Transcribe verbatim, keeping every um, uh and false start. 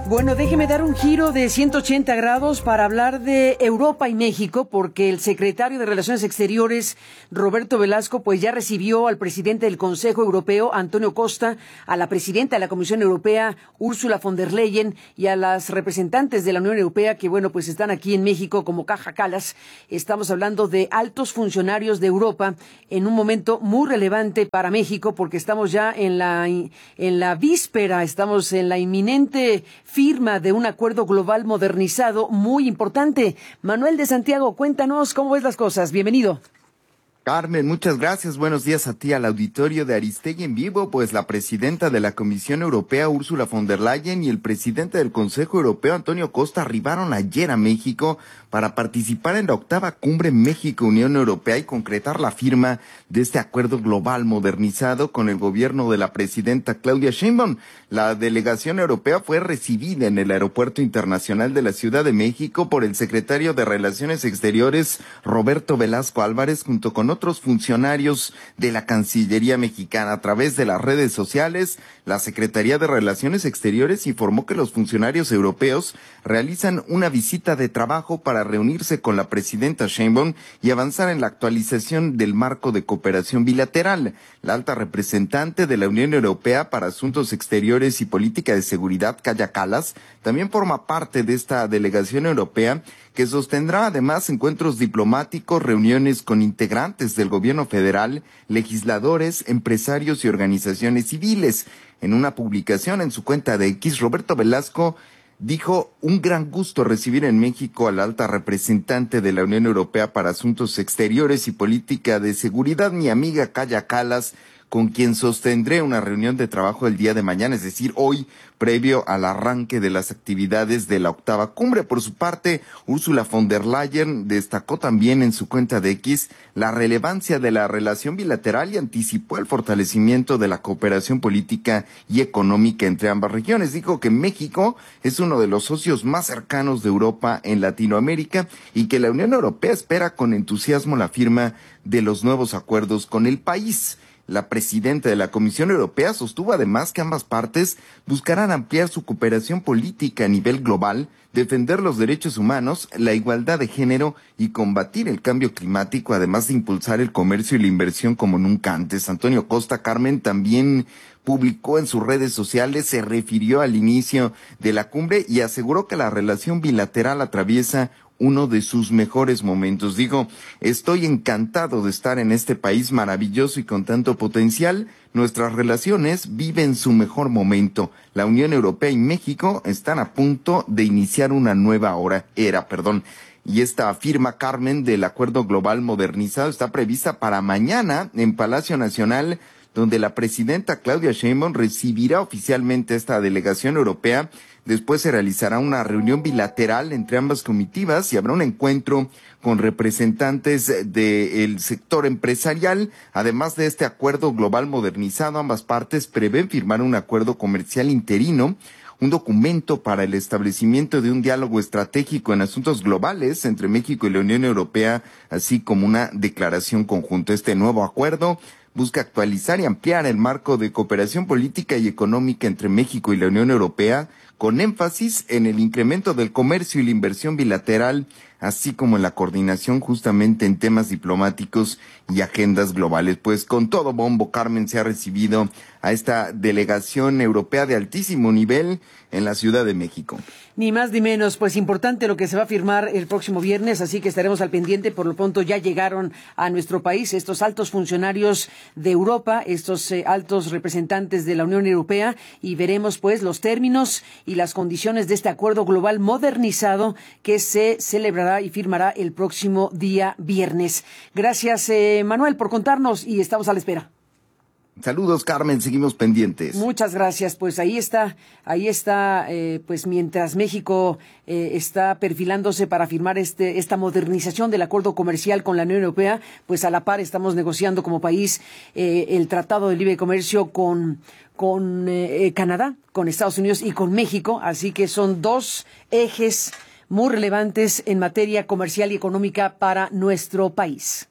Bueno, déjeme dar un giro de ciento ochenta grados para hablar de Europa y México, porque el secretario de Relaciones Exteriores, Roberto Velasco, pues ya recibió al presidente del Consejo Europeo, Antonio Costa, a la presidenta de la Comisión Europea, Ursula von der Leyen, y a las representantes de la Unión Europea que, bueno, pues están aquí en México como Caja Calas. Estamos hablando de altos funcionarios de Europa en un momento muy relevante para México, porque estamos ya en la, en la víspera, estamos en la inminente firma de un acuerdo global modernizado muy importante. Manuel de Santiago, cuéntanos cómo ves las cosas. Bienvenido. Carmen, muchas gracias. Buenos días a ti, al auditorio de Aristegui en vivo. Pues la presidenta de la Comisión Europea, Ursula von der Leyen, y el presidente del Consejo Europeo, Antonio Costa, arribaron ayer a México para participar en la octava cumbre México-Unión Europea y concretar la firma de este acuerdo global modernizado con el gobierno de la presidenta Claudia Sheinbaum. La delegación europea fue recibida en el Aeropuerto Internacional de la Ciudad de México por el secretario de Relaciones Exteriores, Roberto Velasco Álvarez, junto con otros funcionarios de la Cancillería mexicana. A través de las redes sociales, la Secretaría de Relaciones Exteriores informó que los funcionarios europeos realizan una visita de trabajo para reunirse con la presidenta Sheinbaum y avanzar en la actualización del marco de cooperación bilateral. La alta representante de la Unión Europea para Asuntos Exteriores y Política de Seguridad, Kaja Kallas, también forma parte de esta delegación europea, que sostendrá además encuentros diplomáticos, reuniones con integrantes del gobierno federal, legisladores, empresarios y organizaciones civiles. En una publicación en su cuenta de X, Roberto Velasco dijo: un gran gusto recibir en México a la alta representante de la Unión Europea para Asuntos Exteriores y Política de Seguridad, mi amiga Kaja Kallas, con quien sostendré una reunión de trabajo el día de mañana, es decir, hoy, previo al arranque de las actividades de la octava cumbre. Por su parte, Ursula von der Leyen destacó también en su cuenta de X la relevancia de la relación bilateral y anticipó el fortalecimiento de la cooperación política y económica entre ambas regiones. Dijo que México es uno de los socios más cercanos de Europa en Latinoamérica y que la Unión Europea espera con entusiasmo la firma de los nuevos acuerdos con el país. La presidenta de la Comisión Europea sostuvo además que ambas partes buscarán ampliar su cooperación política a nivel global, defender los derechos humanos, la igualdad de género y combatir el cambio climático, además de impulsar el comercio y la inversión como nunca antes. Antonio Costa, Carmen, también publicó en sus redes sociales, se refirió al inicio de la cumbre y aseguró que la relación bilateral atraviesa uno de sus mejores momentos. Digo, estoy encantado de estar en este país maravilloso y con tanto potencial. Nuestras relaciones viven su mejor momento. La Unión Europea y México están a punto de iniciar una nueva hora, era, perdón. Y esta firma, Carmen, del Acuerdo Global Modernizado está prevista para mañana en Palacio Nacional, donde la presidenta Claudia Sheinbaum recibirá oficialmente esta delegación europea. Después se realizará una reunión bilateral entre ambas comitivas y habrá un encuentro con representantes del sector empresarial. Además de este acuerdo global modernizado, ambas partes prevén firmar un acuerdo comercial interino, un documento para el establecimiento de un diálogo estratégico en asuntos globales entre México y la Unión Europea, así como una declaración conjunta. Este nuevo acuerdo busca actualizar y ampliar el marco de cooperación política y económica entre México y la Unión Europea, con énfasis en el incremento del comercio y la inversión bilateral, así como en la coordinación justamente en temas diplomáticos y agendas globales. Pues con todo bombo, Carmen, se ha recibido a esta delegación europea de altísimo nivel en la Ciudad de México. Ni más ni menos, pues importante lo que se va a firmar el próximo viernes, así que estaremos al pendiente. Por lo pronto ya llegaron a nuestro país estos altos funcionarios de Europa, estos eh, altos representantes de la Unión Europea, y veremos pues los términos y las condiciones de este acuerdo global modernizado que se celebrará y firmará el próximo día viernes. Gracias, eh, Manuel, por contarnos, y estamos a la espera. Saludos, Carmen, seguimos pendientes. Muchas gracias. Pues ahí está, ahí está, eh, pues mientras México eh, está perfilándose para firmar este esta modernización del acuerdo comercial con la Unión Europea, pues a la par estamos negociando como país eh, el Tratado de Libre Comercio con con eh, Canadá, con Estados Unidos y con México, así que son dos ejes muy relevantes en materia comercial y económica para nuestro país.